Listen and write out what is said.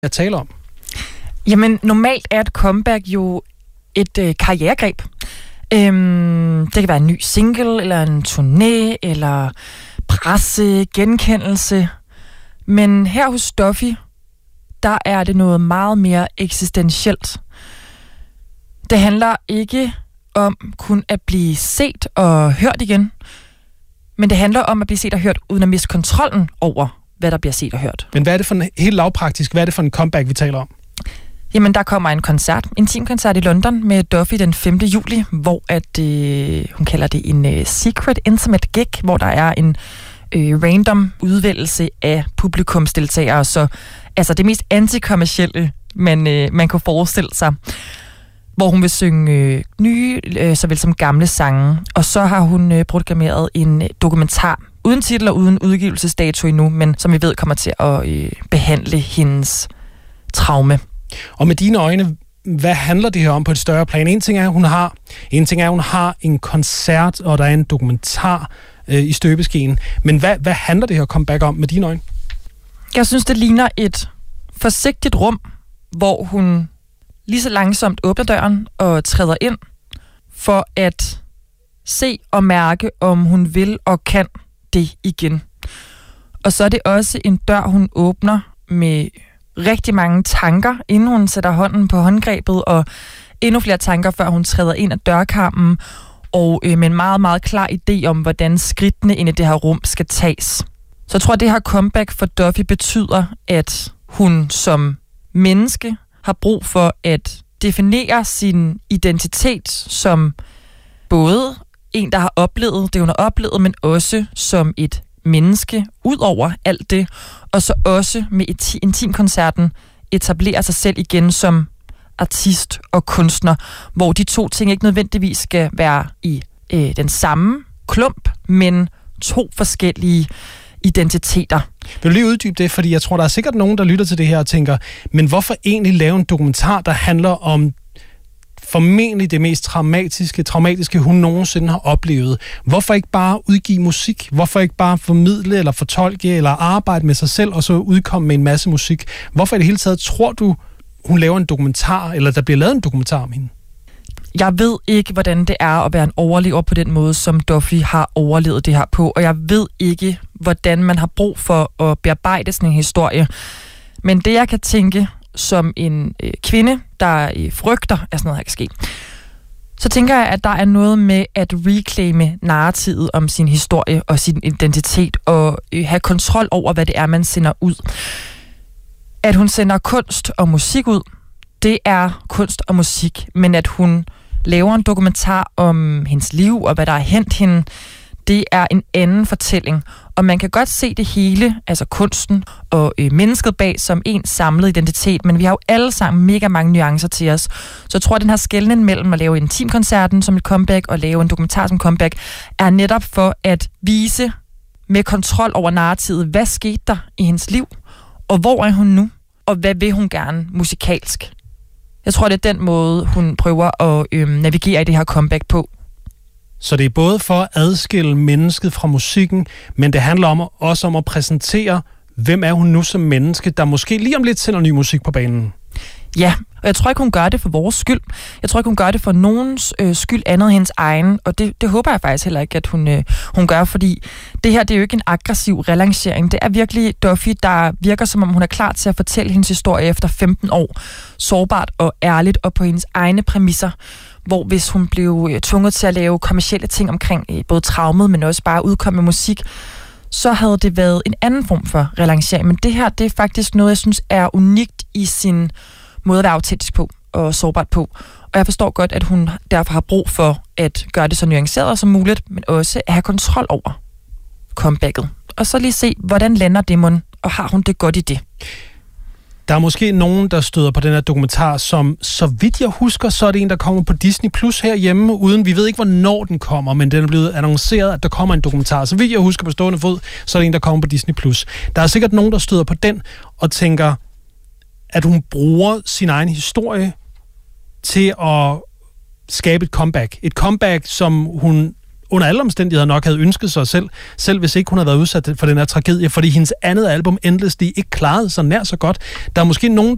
jeg taler om? Jamen, normalt er et comeback jo et karrieregreb. Det kan være en ny single, eller en turné, eller presse, genkendelse. Men her hos Duffy, der er det noget meget mere eksistentielt. Det handler ikke om kun at blive set og hørt igen, men det handler om at blive set og hørt, uden at miste kontrollen over, hvad der bliver set og hørt. Men hvad er det for helt lavpraktisk, hvad er det for en comeback, vi taler om? Jamen, der kommer en intimkoncert i London med Duffy den 5. juli, hvor hun kalder det en secret intimate gig, hvor der er en random udvælgelse af publikumsdeltagere, så altså det mest antikommercielle, man kunne forestille sig, hvor hun vil synge nye, såvel som gamle sange. Og så har hun proklameret en dokumentar, uden titel og uden udgivelsesdato endnu, men som vi ved kommer til at behandle hendes traume. Og med dine øjne, hvad handler det her om på et større plan? En ting er, at hun har en koncert, og der er en dokumentar i støbeskeen. Men hvad handler det her comeback om med dine øjne? Jeg synes, det ligner et forsigtigt rum, hvor hun lige så langsomt åbner døren og træder ind for at se og mærke, om hun vil og kan det igen. Og så er det også en dør, hun åbner med rigtig mange tanker, inden hun sætter hånden på håndgrebet, og endnu flere tanker, før hun træder ind ad dørkarmen, og med en meget, meget klar idé om, hvordan skridtene ind i det her rum skal tages. Så jeg tror, at det her comeback for Duffy betyder, at hun som menneske har brug for at definere sin identitet som både en, der har oplevet det, hun har oplevet, men også som et menneske ud over alt det, og så også med intimkoncerten etablere sig selv igen som artist og kunstner, hvor de to ting ikke nødvendigvis skal være i den samme klump, men to forskellige identiteter. Vil du lige uddybe det? Fordi jeg tror, der er sikkert nogen, der lytter til det her og tænker, men hvorfor egentlig lave en dokumentar, der handler om formentlig det mest traumatiske, hun nogensinde har oplevet? Hvorfor ikke bare udgive musik? Hvorfor ikke bare formidle eller fortolke eller arbejde med sig selv og så udkomme med en masse musik? Hvorfor i det hele taget tror du, hun laver en dokumentar, eller der bliver lavet en dokumentar om hende? Jeg ved ikke, hvordan det er at være en overlever på den måde, som Duffy har overlevet det her på, og jeg ved ikke, hvordan man har brug for at bearbejde sådan en historie. Men det, jeg kan tænke som en kvinde, der frygter, at sådan noget her kan ske, så tænker jeg, at der er noget med at reclaime narrativet om sin historie og sin identitet, og have kontrol over, hvad det er, man sender ud. At hun sender kunst og musik ud, det er kunst og musik, men at hun laver en dokumentar om hendes liv og hvad der er hændt hende, det er en anden fortælling. Og man kan godt se det hele, altså kunsten og mennesket bag, som en samlet identitet, men vi har jo alle sammen mega mange nuancer til os. Så jeg tror, at den her skelnen mellem at lave intimkoncerten som et comeback og lave en dokumentar som comeback, er netop for at vise med kontrol over narrativet, hvad skete der i hendes liv, og hvor er hun nu, og hvad vil hun gerne musikalsk. Jeg tror, det er den måde, hun prøver at navigere i det her comeback på. Så det er både for at adskille mennesket fra musikken, men det handler også om at præsentere, hvem er hun nu som menneske, der måske lige om lidt sender ny musik på banen. Ja, og jeg tror ikke, hun gør det for vores skyld. Jeg tror ikke, hun gør det for nogens skyld andet end hendes egen, og det håber jeg faktisk heller ikke, at hun gør, fordi det her, det er jo ikke en aggressiv relancering. Det er virkelig Duffy, der virker som om hun er klar til at fortælle hendes historie efter 15 år, sårbart og ærligt og på hendes egne præmisser, hvor hvis hun blev tvunget til at lave kommercielle ting omkring både traumet, men også bare udkomme med musik, så havde det været en anden form for relancering. Men det her, det er faktisk noget, jeg synes er unikt i sin måde at være autentisk på og sårbart på. Og jeg forstår godt, at hun derfor har brug for at gøre det så nuanceret som muligt, men også at have kontrol over comebacket. Og så lige se, hvordan lander det mon, og har hun det godt i det? Der er måske nogen, der støder på den her dokumentar, som, så vidt jeg husker, så er det en, der kommer på Disney Plus herhjemme, uden vi ved ikke, hvornår den kommer, men den er blevet annonceret, at der kommer en dokumentar. Så vidt jeg husker på stående fod, så er det en, der kommer på Disney Plus. Der er sikkert nogen, der støder på den og tænker, at hun bruger sin egen historie til at skabe et comeback. Et comeback, som hun under alle omstændigheder nok havde ønsket sig selv hvis ikke hun havde været udsat for den her tragedie, fordi hendes andet album, Endlessly, ikke klarede sig nær så godt. Der er måske nogen,